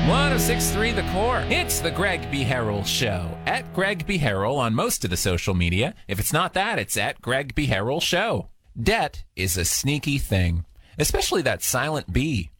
106.3 The Core. It's the Greg B. Harrell Show. At Greg B. Harrell on most of the social media. If it's not that, it's at Greg B. Harrell Show. Debt is a sneaky thing, especially that silent B.